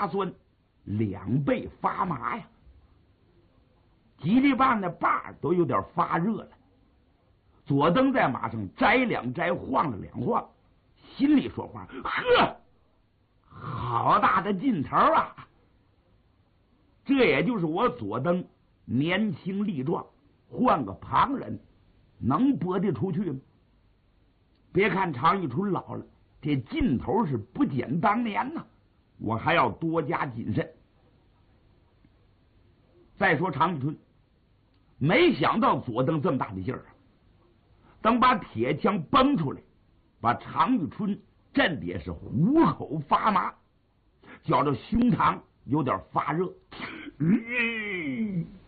发酸，2倍发麻呀。吉利棒的把都有点发热了。左登在马上摘2摘，晃了2晃，心里说话：呵，好大的劲头啊！这也就是我左登年轻力壮，换个旁人能搏得出去吗？别看常遇春老了，这劲头是不减当年呐，我还要多加谨慎。再说常遇春，没想到左登这么大的劲儿啊！等把铁枪崩出来，把常遇春震得也是虎口发麻，觉着胸膛有点发热。